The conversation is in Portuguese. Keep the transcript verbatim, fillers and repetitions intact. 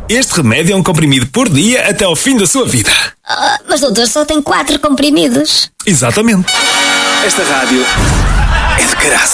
Este remédio é um comprimido por dia até ao fim da sua vida. Ah, mas doutor, só tem quatro comprimidos. Exatamente. Esta rádio é de graça.